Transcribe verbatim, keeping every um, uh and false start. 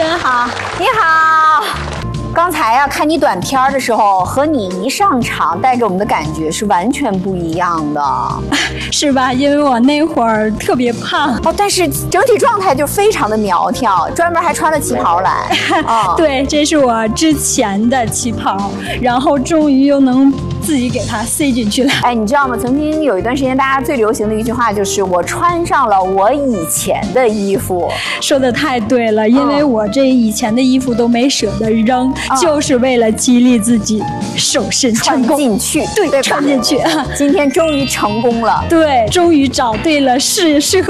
真好， 你好。刚才呀、啊，看你短片的时候，和你一上场带给我们的感觉是完全不一样的， 是吧？因为我那会儿特别胖哦，但是整体状态就非常的苗条，专门还穿了旗袍来。 哦、对，这是我之前的旗袍，然后终于又能自己给它塞进去了。 哎，你知道吗？曾经有一段时间，大家最流行的一句话就是“我穿上了我以前的衣服”。 说的太对了，因为我这以前的衣服都没舍得扔。嗯、就是为了激励自己瘦身成功， 穿进去， 对， 对穿进去。 今天终于成功了， 对，终于找对了适适合。